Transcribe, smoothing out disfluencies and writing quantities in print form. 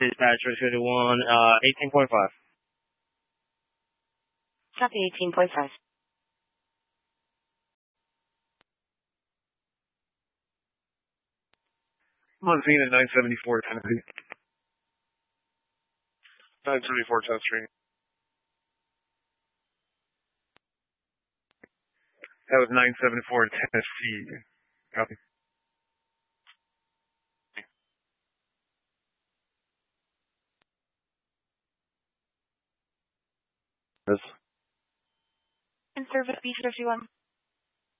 Dispatcher 51, 18.5. Copy 18.5. I'm on scene at 974 Tennessee. 974 10th Street. That was 974 Tennessee. Copy. Yes. In service B51.